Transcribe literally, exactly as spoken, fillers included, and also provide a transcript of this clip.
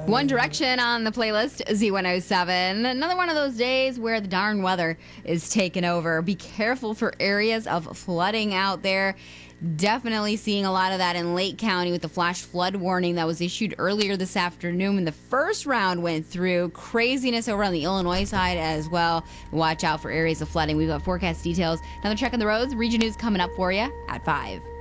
One Direction on the playlist, Z one oh seven. Another one of those days where the darn weather is taking over. Be careful for areas of flooding out there. Definitely seeing a lot of that in Lake County with the flash flood warning that was issued earlier this afternoon when the first round went through. Craziness over on the Illinois side as well. Watch out for areas of flooding. We've got forecast details. Another check on the roads. Region News coming up for you at five.